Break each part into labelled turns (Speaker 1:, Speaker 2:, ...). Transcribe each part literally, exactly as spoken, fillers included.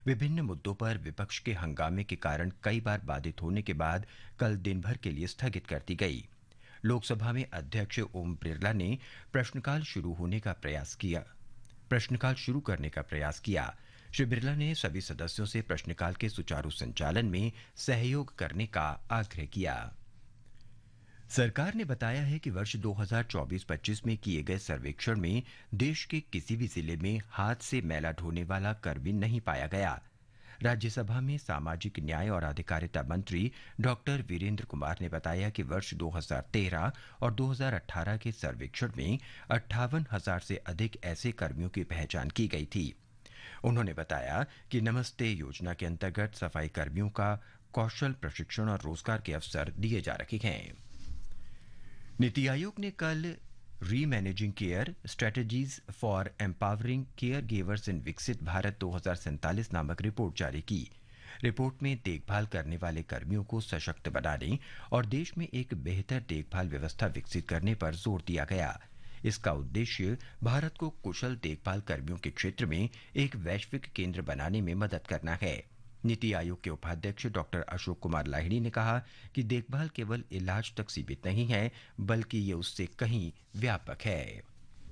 Speaker 1: विभिन्न मुद्दों पर विपक्ष के हंगामे के कारण कई बार बाधित होने के बाद कल दिन भर के लिए स्थगित कर दी गई। लोकसभा में अध्यक्ष ओम बिरला ने प्रश्नकाल शुरू होने का प्रयास किया प्रश्नकाल शुरू करने का प्रयास किया। श्री बिरला ने सभी सदस्यों से प्रश्नकाल के सुचारू संचालन में सहयोग करने का आग्रह किया। सरकार ने बताया है कि वर्ष दो हज़ार चौबीस पच्चीस में किए गए सर्वेक्षण में देश के किसी भी जिले में हाथ से मैला ढोने वाला कर्मी नहीं पाया गया। राज्यसभा में सामाजिक न्याय और अधिकारिता मंत्री डॉक्टर वीरेंद्र कुमार ने बताया कि वर्ष दो हज़ार तेरह और दो हज़ार अठारह के सर्वेक्षण में अट्ठावन हजार से अधिक ऐसे कर्मियों की पहचान की गई थी। उन्होंने बताया कि नमस्ते योजना के अंतर्गत सफाई कर्मियों का कौशल प्रशिक्षण और रोजगार के अवसर दिए जा रहे हैं। नीति आयोग ने कल री managing care strategies for empowering care givers इन विकसित भारत दो हज़ार सैंतालीस नामक रिपोर्ट जारी की। रिपोर्ट में देखभाल करने वाले कर्मियों को सशक्त बनाने और देश में एक बेहतर देखभाल व्यवस्था विकसित करने पर जोर दिया गया। इसका उद्देश्य भारत को कुशल देखभाल कर्मियों के क्षेत्र में एक वैश्विक केंद्र बनाने में मदद करना है। नीति आयोग के उपाध्यक्ष डॉक्टर अशोक कुमार लाहिड़ी ने कहा कि देखभाल केवल इलाज तक सीमित नहीं है, बल्कि ये उससे कहीं व्यापक है।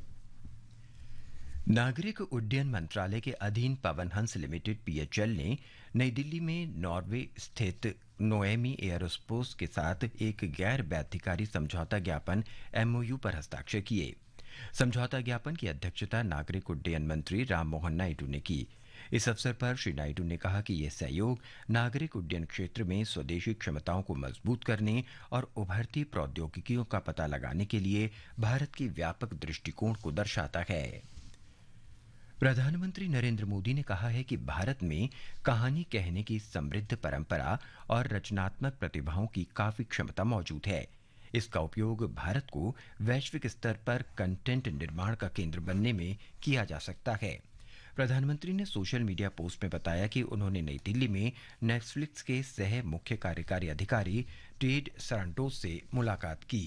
Speaker 1: नागरिक उड्डयन मंत्रालय के अधीन पवन हंस लिमिटेड पीएचएल ने नई दिल्ली में नॉर्वे स्थित नोएमी एयरोस्पेस के साथ एक गैर बाध्यकारी समझौता ज्ञापन एमओयू पर हस्ताक्षर किए। समझौता ज्ञापन की अध्यक्षता नागरिक उड्डयन मंत्री राममोहन नायडू ने की। इस अवसर पर श्री नायडू ने कहा कि यह सहयोग नागरिक उड्डयन क्षेत्र में स्वदेशी क्षमताओं को मजबूत करने और उभरती प्रौद्योगिकियों का पता लगाने के लिए भारत के व्यापक दृष्टिकोण को दर्शाता है। प्रधानमंत्री नरेंद्र मोदी ने कहा है कि भारत में कहानी कहने की समृद्ध परंपरा और रचनात्मक प्रतिभाओं की काफी क्षमता मौजूद है। इसका उपयोग भारत को वैश्विक स्तर पर कंटेंट निर्माण का केंद्र बनने में किया जा सकता है। प्रधानमंत्री ने सोशल मीडिया पोस्ट में बताया कि उन्होंने नई दिल्ली में नेटफ्लिक्स के सह मुख्य कार्यकारी अधिकारी टेड सरांटोस से मुलाकात की।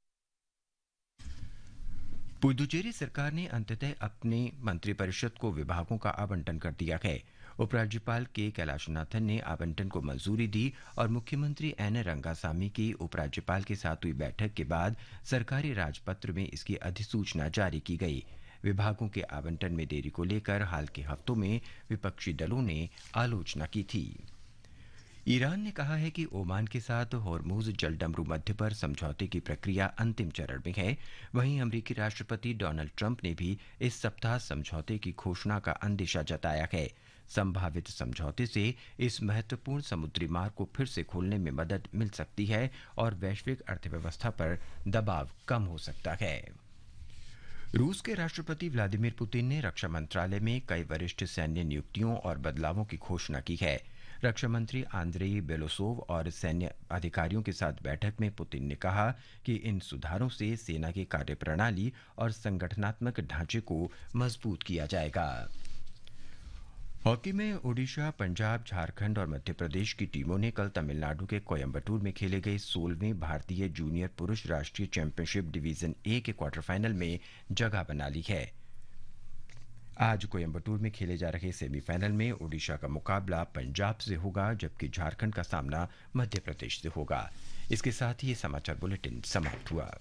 Speaker 1: पुदुचेरी सरकार ने अंततः अपने मंत्रिपरिषद को विभागों का आवंटन कर दिया है। उपराज्यपाल के कैलाशनाथन ने आवंटन को मंजूरी दी और मुख्यमंत्री एन रंगासामी की उपराज्यपाल के साथ हुई बैठक के बाद सरकारी राजपत्र में इसकी अधिसूचना जारी की गई। विभागों के आवंटन में देरी को लेकर हाल के हफ्तों में विपक्षी दलों ने आलोचना की थी। ईरान ने कहा है कि ओमान के साथ होर्मुज जलडमरू मध्य पर समझौते की प्रक्रिया अंतिम चरण में है। वहीं अमेरिकी राष्ट्रपति डोनाल्ड ट्रंप ने भी इस सप्ताह समझौते की घोषणा का अंदेशा जताया है। संभावित समझौते से इस महत्वपूर्ण समुद्री मार्ग को फिर से खोलने में मदद मिल सकती है और वैश्विक अर्थव्यवस्था पर दबाव कम हो सकता है। रूस के राष्ट्रपति व्लादिमीर पुतिन ने रक्षा मंत्रालय में कई वरिष्ठ सैन्य नियुक्तियों और बदलावों की घोषणा की है। रक्षा मंत्री आंद्रेई बेलोसोव और सैन्य अधिकारियों के साथ बैठक में पुतिन ने कहा कि इन सुधारों से सेना की कार्यप्रणाली और संगठनात्मक ढांचे को मजबूत किया जाएगा। हॉकी में ओडिशा, पंजाब, झारखंड और मध्य प्रदेश की टीमों ने कल तमिलनाडु के कोयम्बटूर में खेले गए सोलहवें भारतीय जूनियर पुरुष राष्ट्रीय चैंपियनशिप डिवीजन ए के क्वार्टर फाइनल में जगह बना ली है। आज कोयम्बटूर में खेले जा रहे सेमीफाइनल में ओडिशा का मुकाबला पंजाब से होगा, जबकि झारखंड का सामना मध्य प्रदेश से होगा। इसके साथ ही ये समाचार बुलेटिन समाप्त हुआ।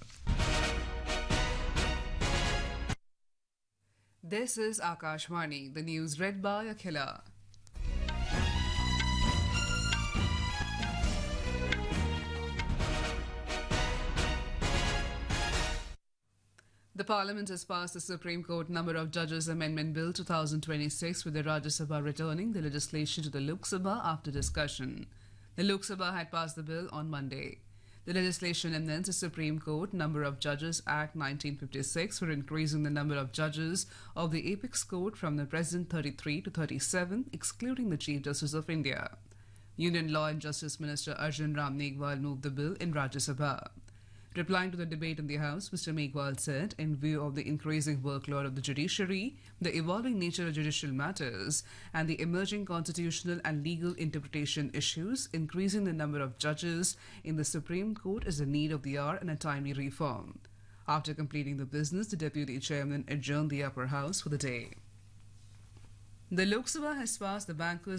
Speaker 2: This is Akashvani, the news read by Akhila. The Parliament has passed the Supreme Court Number of Judges Amendment Bill twenty twenty-six, with the Rajya Sabha returning the legislation to the Lok Sabha after discussion. The Lok Sabha had passed the bill on Monday. The legislation amends the Supreme Court Number of Judges Act nineteen fifty-six for increasing the number of judges of the Apex Court from the present thirty-three to thirty-seven, excluding the Chief Justice of India. Union Law and Justice Minister Arjun Ram Meghwal moved the bill in Rajya Sabha. Replying to the debate in the House, Mister Meghwal said, in view of the increasing workload of the judiciary, the evolving nature of judicial matters, and the emerging constitutional and legal interpretation issues, increasing the number of judges in the Supreme Court is a need of the hour and a timely reform. After completing the business, the Deputy Chairman adjourned the upper house for the day. The Lok Sabha has passed the bankers